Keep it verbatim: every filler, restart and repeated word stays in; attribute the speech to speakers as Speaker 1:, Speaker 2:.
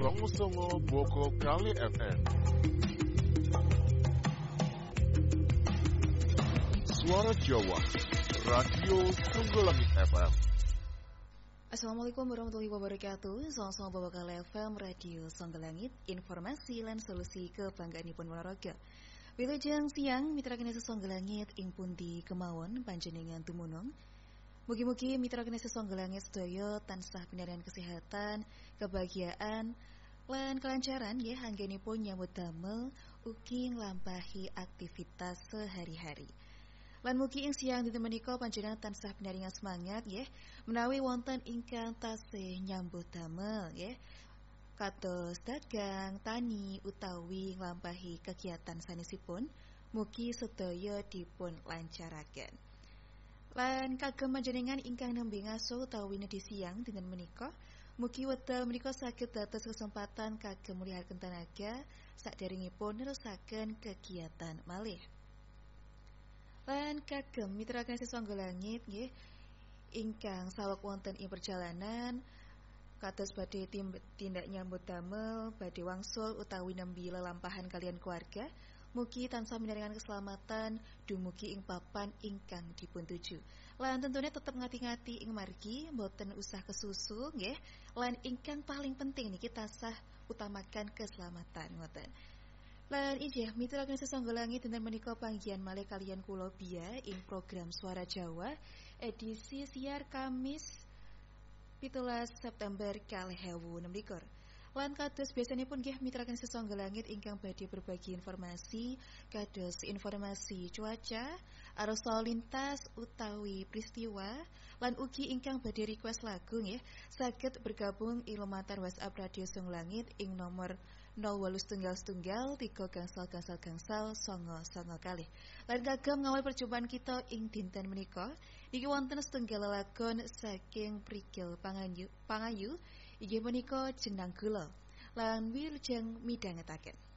Speaker 1: songo songo Boko Kali F M. Suara Jawa, Radio Songgolangit F M.
Speaker 2: Assalamualaikum warahmatullahi wabarakatuh. Songo-songo Boko Kali F M, Radio Songgolangit, informasi lan solusi kebanggaanipun Ponorogo. Wilujeng siang mitra kinese Songgolangit ing pundi kemawon panjenengan dumunung. Mugi-mugi mitra kinese Songgolangit sedaya tansah pinarian kesehatan, kebahagiaan lan kelancaran nggih anggenipun nyambut damel ugi nglampahi aktivitas sehari-hari. Lan mugi ing siang dinten menika panjenengan tansah pinaringan semangat nggih menawi wonten ingkang tasih nyambut damel nggih kados dagang, tani utawi nglampahi kegiatan sanesipun mugi sedaya dipun lancaraken. Lan kagem panjenengan ingkang nembe ngaso utawi nedhi siang dinten menika mugi wekdal menika saged dados kesempatan kagem mulihaken tenaga saderengipun nerusaken kegiatan malih. Lan kagem mitra kasih Songgolangit nggih ingkang saweg wonten ing perjalanan kados badhe tindak nyambut damel, badhe wangsul utawi nembe lelampahan kalian keluarga, mugi tansah minaringan keselamatan dumugi ing papan ingkang dipun tuju. Lan tentunya tetep ngati-ngati ing margi, mboten usah kesusu nggih. Lan ingkang paling penting niki tansah utamakan keselamatan ngoten. Lan inggih mitra kinese Songgolangit dinten menika panggihan malih kalian kula Bia ing program Suara Jawa edisi siar Kamis pitulas September kalih ewu enem likur. Lan kados biasanipun nggih mitra kinese Songgolangit ingkang badhe berbagi informasi kados informasi cuaca, arus lalu lintas utawi peristiwa lan ugi ingkang badhe request lagu nggih saged bergabung ing lumantar WhatsApp Radio Songgolangit ing nomor nol wolu setunggal setunggal tiga gangsal gangsal gangsal songo songo kalih. Lan kagem ngawal perjumpaan kita ing dinten menika niki wonten setunggal lelagon saking Prigel Pangayu Pangayu inggih menika Jenang Gula lan wilujeng midhangetaken.